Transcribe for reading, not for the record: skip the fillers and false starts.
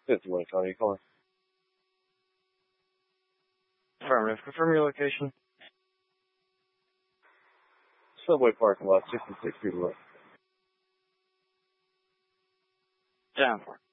Fifth West, how are you calling? Affirmative. Confirm your location. Subway parking lot, 66 feet away. Down.